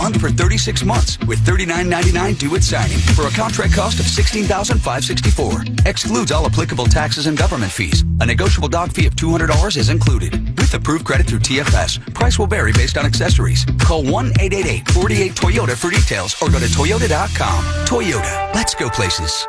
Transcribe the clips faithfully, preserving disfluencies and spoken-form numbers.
month for thirty-six months with thirty-nine ninety-nine due at signing for a contract cost of sixteen thousand five hundred sixty-four dollars. Excludes all applicable taxes and government fees. A negotiable dog fee of two hundred dollars is included. With approved credit through T F S, price will vary based on accessories. Call one eight eight eight, four eight Toyota for details or go to toyota dot com. Toyota, let's go places.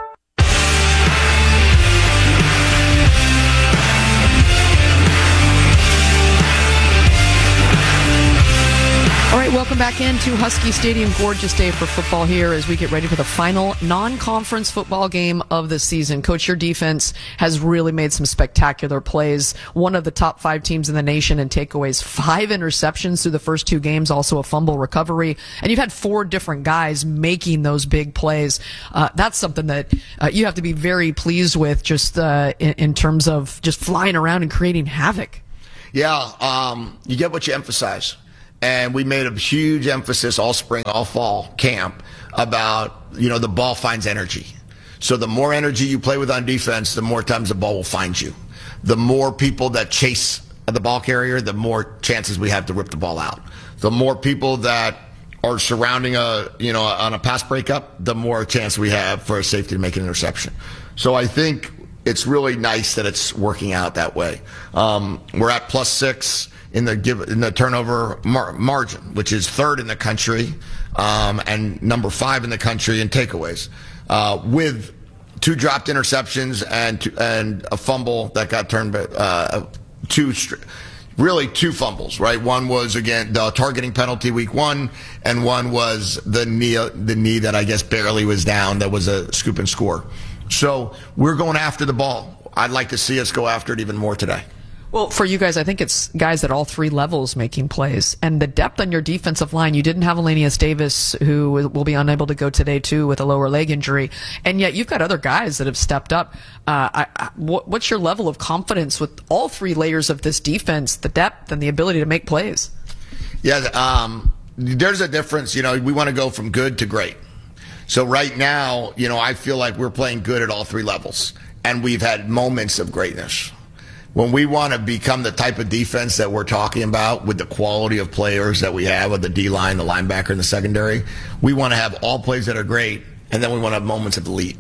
All right, welcome back into Husky Stadium. Gorgeous day for football here as we get ready for the final non-conference football game of the season. Coach, your defense has really made some spectacular plays. One of the top five teams in the nation in takeaways, five interceptions through the first two games, also a fumble recovery. And you've had four different guys making those big plays. Uh, that's something that uh, you have to be very pleased with just uh, in, in terms of just flying around and creating havoc. Yeah, um, you get what you emphasize. And we made a huge emphasis all spring, all fall camp about, you know, the ball finds energy. So the more energy you play with on defense, the more times the ball will find you. The more people that chase the ball carrier, the more chances we have to rip the ball out. The more people that are surrounding a, you know, on a pass breakup, the more chance we have for a safety to make an interception. So I think it's really nice that it's working out that way. Um, we're at plus six in the give in the turnover mar- margin, which is third in the country, um, and number five in the country in takeaways, uh, with two dropped interceptions and two, and a fumble that got turned, uh, two really two fumbles, right? One was again the targeting penalty week one, and one was the knee the knee that I guess barely was down. That was a scoop and score. So we're going after the ball. I'd like to see us go after it even more today. Well, for you guys, I think it's guys at all three levels making plays. And the depth on your defensive line, you didn't have Elanius Davis, who will be unable to go today, too, with a lower leg injury. And yet you've got other guys that have stepped up. Uh, I, I, what, what's your level of confidence with all three layers of this defense, the depth and the ability to make plays? Yeah, um, there's a difference. You know, we want to go from good to great. So right now, you know, I feel like we're playing good at all three levels. And we've had moments of greatness. When we want to become the type of defense that we're talking about with the quality of players that we have with the D-line, the linebacker, and the secondary, we want to have all plays that are great, and then we want to have moments of elite.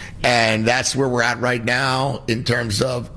And that's where we're at right now in terms of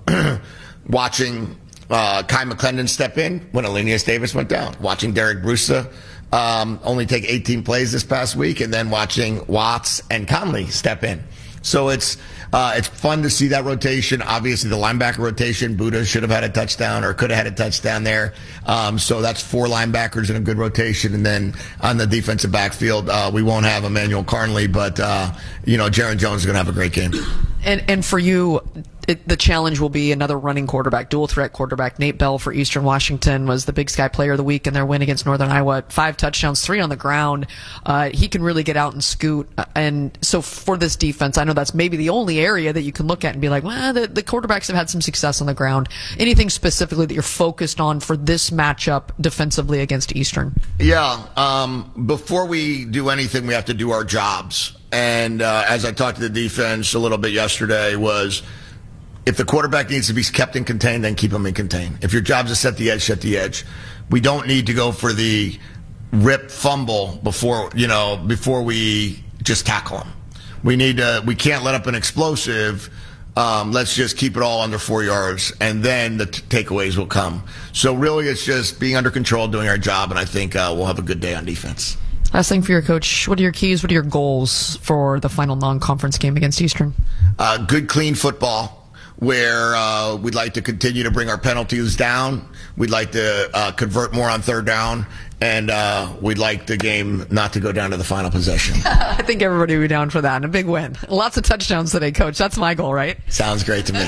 watching uh, Kai McClendon step in when Elanius Davis went down, watching Derek Brusa um, only take eighteen plays this past week, and then watching Watts and Conley step in. So it's uh, it's fun to see that rotation. Obviously, the linebacker rotation, Buddha should have had a touchdown or could have had a touchdown there. Um, so that's four linebackers in a good rotation. And then on the defensive backfield, uh, we won't have Emmanuel Carnley, but, uh, you know, Jaron Jones is going to have a great game. And and for you, it, the challenge will be another running quarterback, dual threat quarterback. Nate Bell for Eastern Washington was the Big Sky Player of the Week in their win against Northern Iowa. Five touchdowns, three on the ground. Uh, he can really get out and scoot. And so for this defense, I know that's maybe the only area that you can look at and be like, well, the, the quarterbacks have had some success on the ground. Anything specifically that you're focused on for this matchup defensively against Eastern? Yeah. Um, before we do anything, we have to do our jobs. And uh, as I talked to the defense a little bit yesterday was, if the quarterback needs to be kept in contained, then keep him in contained. If your job is to set the edge, set the edge. We don't need to go for the rip fumble before, you know, before we just tackle him. We need to, we can't let up an explosive. Um, let's just keep it all under four yards, and then the t- takeaways will come. So really it's just being under control, doing our job, and I think uh, we'll have a good day on defense. Last thing for your coach, what are your keys, what are your goals for the final non-conference game against Eastern? Uh, good, clean football, where uh, we'd like to continue to bring our penalties down. We'd like to uh, convert more on third down, and uh, we'd like the game not to go down to the final possession. I think everybody would be down for that, and a big win. Lots of touchdowns today, Coach. That's my goal, right? Sounds great to me.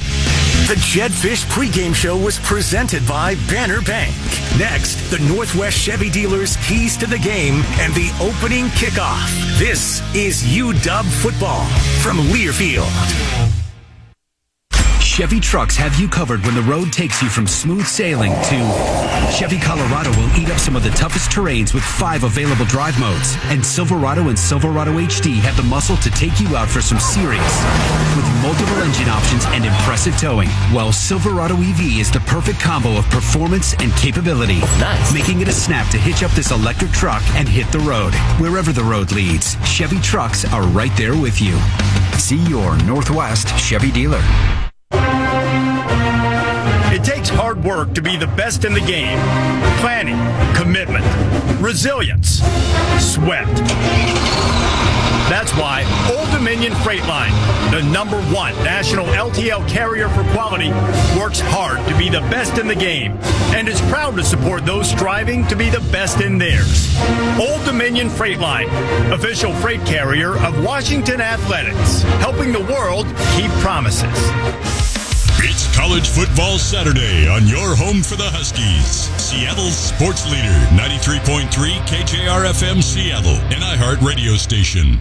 The Jedd Fisch pregame show was presented by Banner Bank. Next, the Northwest Chevy dealers' keys to the game and the opening kickoff. This is U W Football from Learfield. Chevy trucks have you covered when the road takes you from smooth sailing to Chevy Colorado will eat up some of the toughest terrains with five available drive modes. And Silverado and Silverado H D have the muscle to take you out for some serious with multiple engine options and impressive towing. While Silverado E V is the perfect combo of performance and capability. Nice. Making it a snap to hitch up this electric truck and hit the road. Wherever the road leads, Chevy trucks are right there with you. See your Northwest Chevy dealer. It takes hard work to be the best in the game. Planning, commitment, resilience, sweat. That's why Old Dominion Freight Line, the number one national L T L carrier for quality, works hard to be the best in the game and is proud to support those striving to be the best in theirs. Old Dominion Freight Line, official freight carrier of Washington Athletics, helping the world keep promises. It's College Football Saturday on your home for the Huskies. Seattle's sports leader, ninety-three point three K J R F M Seattle, an iHeart radio station.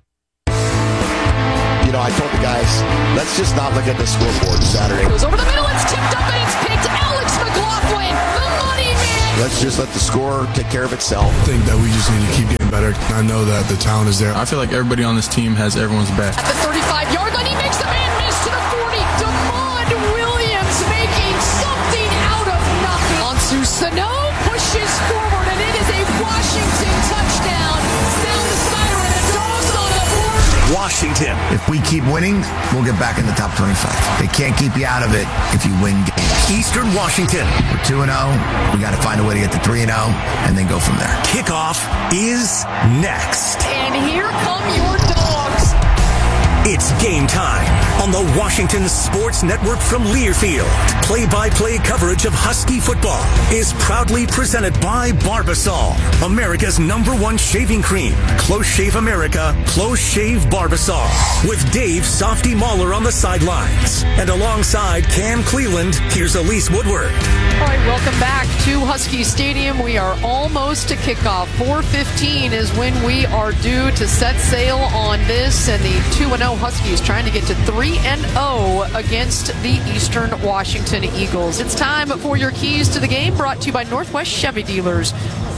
You know, I told the guys, let's just not look at the scoreboard Saturday. Goes over the middle, it's tipped up and it's picked. Alex McLaughlin, the money man. Let's just let the score take care of itself. I think that we just need to keep getting better. I know that the talent is there. I feel like everybody on this team has everyone's back. At the thirty-five-yard line, he makes the man miss to the forty. DeMond Williams making something out of nothing. Ansu Sano pushes forward, and it is a Washington touchdown. Sound the siren, the dogs on the board. Washington. If we keep winning, we'll get back in the top twenty-five. They can't keep you out of it if you win games. Eastern Washington. We're two and oh. We got to find a way to get to three and oh and then go from there. Kickoff is next. And here come your dogs. It's game time on the Washington Sports Network from Learfield. Play-by-play coverage of Husky football is proudly presented by Barbasol, America's number one shaving cream. Close Shave America, Close Shave Barbasol. With Dave Softy Mahler on the sidelines. And alongside Cam Cleland, here's Elise Woodward. All right, welcome back to Husky Stadium. We are almost to kickoff. four fifteen is when we are due to set sail on this, and the two and oh Huskies trying to get to three and oh against the Eastern Washington Eagles. It's time for your keys to the game, brought to you by Northwest Chevy Dealers.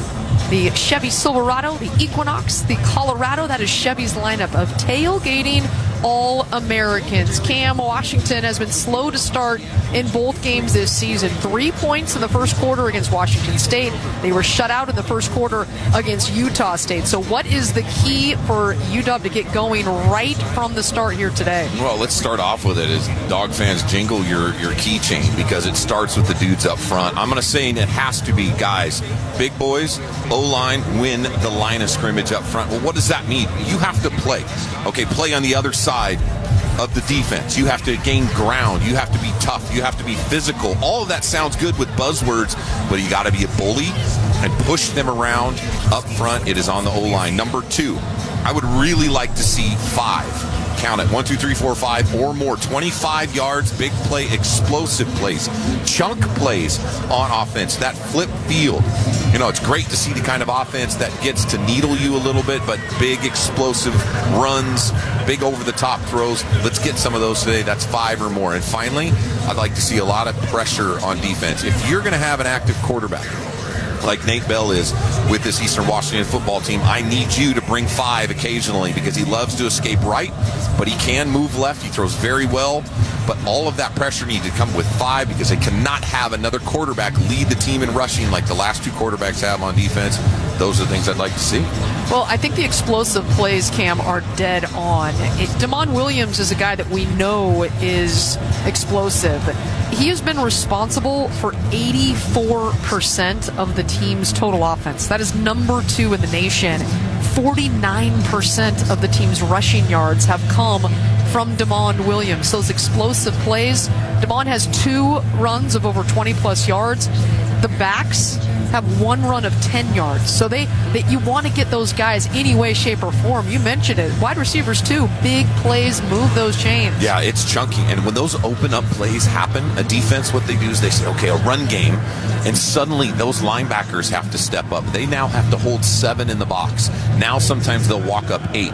The Chevy Silverado, the Equinox, the Colorado. That is Chevy's lineup of tailgating All-Americans. Cam, Washington has been slow to start in both games this season. Three points in the first quarter against Washington State. They were shut out in the first quarter against Utah State. So what is the key for U W to get going right from the start here today? Well, let's start off with it as dog fans jingle your, your keychain, because it starts with the dudes up front. I'm going to say it has to be, guys, big boys, O-line, win the line of scrimmage up front. Well, what does that mean? You have to play. Okay, play on the other side of the defense. You have to gain ground. You have to be tough. You have to be physical. All of that sounds good with buzzwords, but you got to be a bully and push them around up front. It is on the O-line. Number two, I would really like to see five. Count it. One, two, three, four, five or more. twenty-five yards, big play, explosive plays, chunk plays on offense. That flip field. You know, it's great to see the kind of offense that gets to needle you a little bit, but big explosive runs, big over-the-top throws. Let's get some of those today. That's five or more. And finally, I'd like to see a lot of pressure on defense. If you're going to have an active quarterback, like Nate Bell is with this Eastern Washington football team, I need you to bring five occasionally, because he loves to escape right, but he can move left. He throws very well, but all of that pressure needs to come with five, because they cannot have another quarterback lead the team in rushing like the last two quarterbacks have on defense. Those are the things I'd like to see. Well, I think the explosive plays, Cam, are dead on. It, DeMond Williams is a guy that we know is explosive. He has been responsible for eighty-four percent of the team's total offense. That is number two in the nation. forty-nine percent of the team's rushing yards have come from DeMond Williams. Those explosive plays. DeMond has two runs of over twenty plus yards. The backs have one run of ten yards. So they, they you want to get those guys any way, shape, or form. You mentioned it. Wide receivers, too. Big plays, move those chains. Yeah, it's chunky. And when those open up plays happen, a defense, what they do is they say, okay, a run game. And suddenly those linebackers have to step up. They now have to hold seven in the box. Now sometimes they'll walk up eight.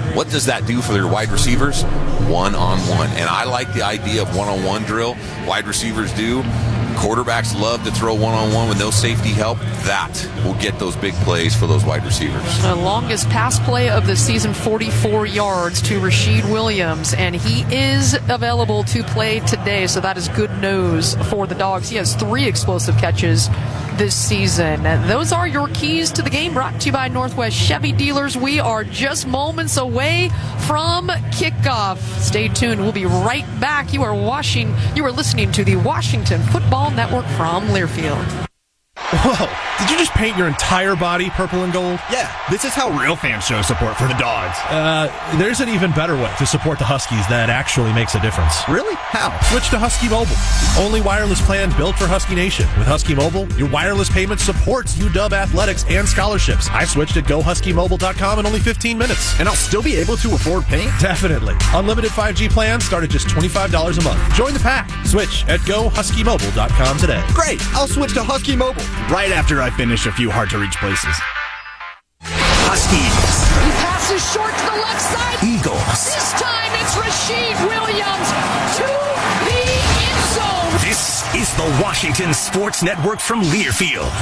What does that do for their wide receivers? One-on-one. And I like the idea of one-on-one drill. Wide receivers do. Quarterbacks love to throw one-on-one with no safety help. That will get those big plays for those wide receivers. The longest pass play of the season, forty-four yards to Rashid Williams, and he is available to play today, so that is good news for the Dogs. He has three explosive catches this season. And those are your keys to the game, brought to you by Northwest Chevy Dealers. We are just moments away from kickoff. Stay tuned. We'll be right back. You are watching, you are listening to the Washington Football Network from Learfield. Whoa, did you just paint your entire body purple and gold? Yeah, this is how real fans show support for the Dogs. Uh, there's an even better way to support the Huskies that actually makes a difference. Really? How? Switch to Husky Mobile, the only wireless plan built for Husky Nation. With Husky Mobile, your wireless payment supports U W athletics and scholarships. I switched at go husky mobile dot com in only fifteen minutes. And I'll still be able to afford paint? Definitely. Unlimited five G plans start at just twenty-five dollars a month. Join the pack. Switch at go husky mobile dot com today. Great! I'll switch to Husky Mobile right after I finish a few hard-to-reach places. Huskies. He passes short to the left side. Eagles. This time it's Rashid Williams to the end zone. This is the Washington Sports Network from Learfield.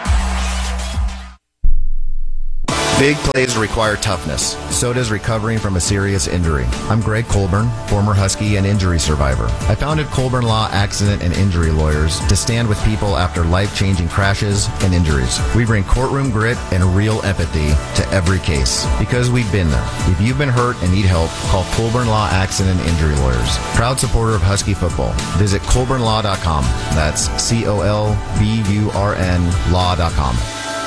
Big plays require toughness. So does recovering from a serious injury. I'm Greg Colburn, former Husky and injury survivor. I founded Colburn Law Accident and Injury Lawyers to stand with people after life-changing crashes and injuries. We bring courtroom grit and real empathy to every case because we've been there. If you've been hurt and need help, call Colburn Law Accident and Injury Lawyers. Proud supporter of Husky football. Visit colburn law dot com. That's C O L B U R N law dot com.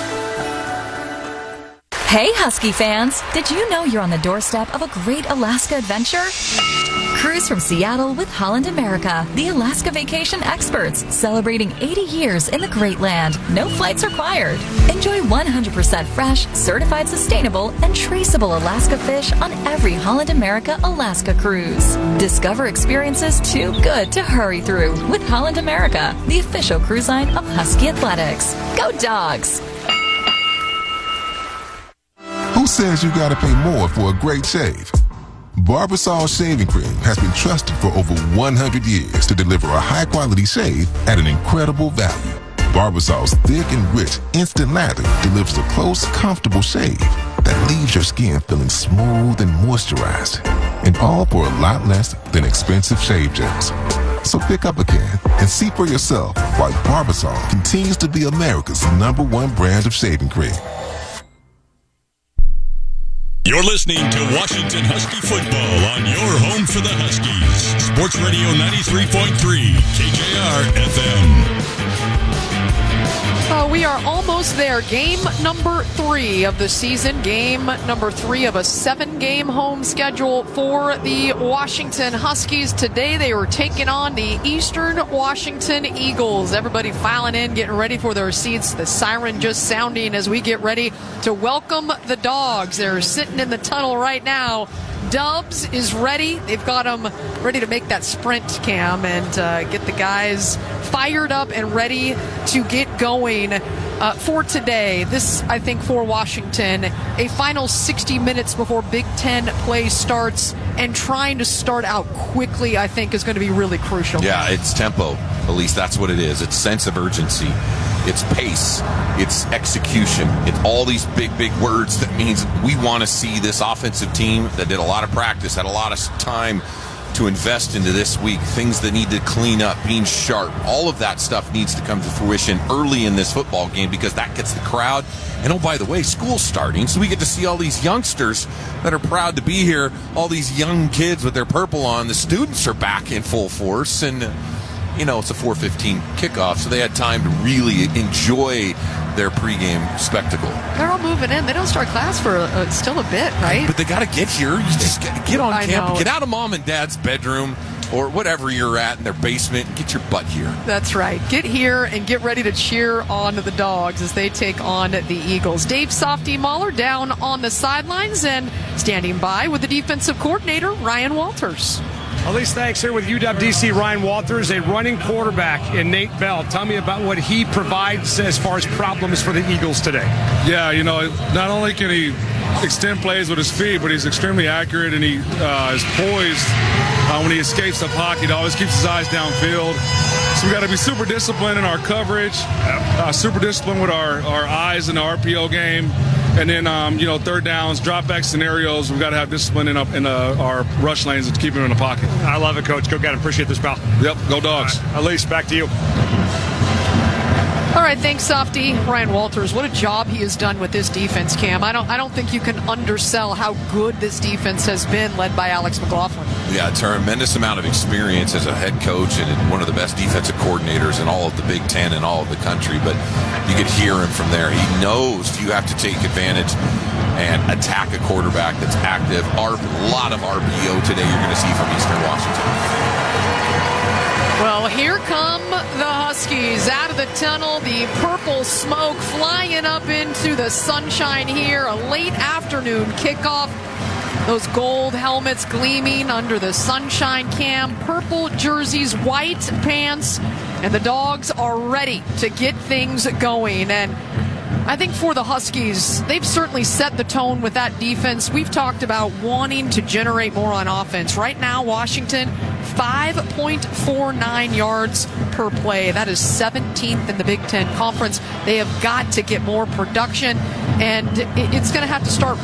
Hey Husky fans, did you know you're on the doorstep of a great Alaska adventure? Cruise from Seattle with Holland America, the Alaska vacation experts, celebrating eighty years in the Great Land. No flights required. Enjoy one hundred percent fresh, certified sustainable, and traceable Alaska fish on every Holland America Alaska cruise. Discover experiences too good to hurry through with Holland America, the official cruise line of Husky Athletics. Go Dogs! Who says you gotta pay more for a great shave? Barbasol Shaving Cream has been trusted for over one hundred years to deliver a high-quality shave at an incredible value. Barbasol's thick and rich instant lather delivers a close, comfortable shave that leaves your skin feeling smooth and moisturized, and all for a lot less than expensive shave gels. So pick up a can and see for yourself why Barbasol continues to be America's number one brand of shaving cream. You're listening to Washington Husky Football on your home for the Huskies. Sports Radio ninety-three point three, K J R F M. Uh, we are almost there. Game number three of the season. Game number three of a seven-game home schedule for the Washington Huskies. Today they were taking on the Eastern Washington Eagles. Everybody filing in, getting ready for their seats. The siren just sounding as we get ready to welcome the Dogs. They're sitting in the tunnel right now. Dubs is ready. They've got them ready to make that sprint, Cam, and uh, get the guys fired up and ready to get going uh, for today. This, I think, for Washington, a final sixty minutes before Big Ten play starts, and trying to start out quickly, I think, is going to be really crucial. Yeah, it's tempo. At least that's what it is. It's sense of urgency. It's pace. It's execution. It's all these big, big words. That means we want to see this offensive team that did a lot of practice, had a lot of time to invest into this week, things that need to clean up, being sharp. All of that stuff needs to come to fruition early in this football game because that gets the crowd. And oh, by the way, school's starting, so we get to see all these youngsters that are proud to be here, all these young kids with their purple on. The students are back in full force, and you know, it's a four fifteen kickoff, so they had time to really enjoy their pregame spectacle. They're all moving in. They don't start class for uh, still a bit, right? But they got to get here. You just got to get on I campus, know. get out of mom and dad's bedroom or whatever you're at in their basement, and get your butt here. That's right. Get here and get ready to cheer on the Dogs as they take on the Eagles. Dave Softy Mahler down on the sidelines and standing by with the defensive coordinator, Ryan Walters. All these thanks here with U W D C Ryan Walters, a running quarterback in Nate Bell. Tell me about what he provides as far as problems for the Eagles today. Yeah, you know, not only can he extend plays with his feet, but he's extremely accurate, and he uh, is poised uh, when he escapes the pocket. He always keeps his eyes downfield. So we got to be super disciplined in our coverage, uh, super disciplined with our, our eyes in the R P O game. And then, um, you know, third downs, drop back scenarios, we've got to have discipline in, in uh, our rush lanes to keep him in the pocket. I love it, Coach. Go get him. Appreciate this, pal. Yep, go Dogs. Right. Elise, back to you. All right, thanks, Softy. Ryan Walters, what a job he has done with this defense, Cam. I don't I don't think you can undersell how good this defense has been, led by Alex McLaughlin. Yeah, a tremendous amount of experience as a head coach and one of the best defensive coordinators in all of the Big Ten and all of the country. But you could hear him from there. He knows you have to take advantage and attack a quarterback that's active. A lot of R P O today you're going to see from Eastern Washington. Well, here come the Huskies out of the tunnel. The purple smoke flying up into the sunshine here. A late afternoon kickoff. Those gold helmets gleaming under the sunshine, Cam. Purple jerseys, white pants. And the Dogs are ready to get things going. And I think for the Huskies, they've certainly set the tone with that defense. We've talked about wanting to generate more on offense. Right now, Washington, five point four nine yards per play. That is seventeenth in the Big Ten Conference. They have got to get more production, and it's going to have to start